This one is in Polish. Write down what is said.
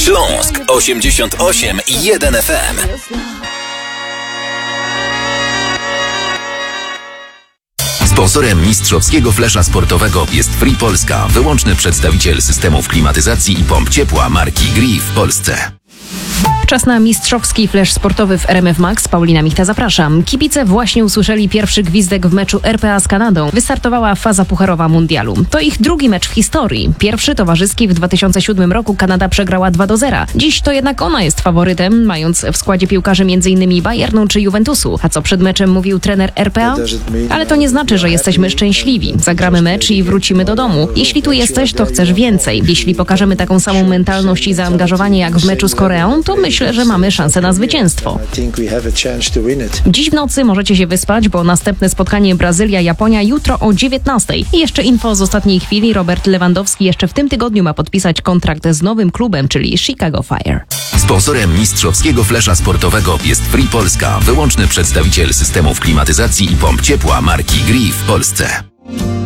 Śląsk 88 i 1 FM. Sponsorem mistrzowskiego flesza sportowego jest Free Polska, wyłączny przedstawiciel systemów klimatyzacji i pomp ciepła marki Gree w Polsce. Czas na mistrzowski flesz sportowy w RMF Max. Paulina Michta, zapraszam. Kibice właśnie usłyszeli pierwszy gwizdek w meczu RPA z Kanadą. Wystartowała faza pucharowa mundialu. To ich drugi mecz w historii. Pierwszy towarzyski w 2007 roku Kanada przegrała 2-0. Dziś to jednak ona jest faworytem, mając w składzie piłkarzy m.in. Bayernu czy Juventusu. A co przed meczem mówił trener RPA? Ale to nie znaczy, że jesteśmy szczęśliwi. Zagramy mecz i wrócimy do domu. Jeśli tu jesteś, to chcesz więcej. Jeśli pokażemy taką samą mentalność i zaangażowanie jak w meczu z Koreą, to myślę, że mamy szansę na zwycięstwo. Dziś w nocy możecie się wyspać, bo następne spotkanie Brazylia-Japonia jutro o 19:00. I jeszcze info z ostatniej chwili. Robert Lewandowski jeszcze w tym tygodniu ma podpisać kontrakt z nowym klubem, czyli Chicago Fire. Sponsorem mistrzowskiego flesza sportowego jest Free Polska, wyłączny przedstawiciel systemów klimatyzacji i pomp ciepła marki Gree w Polsce.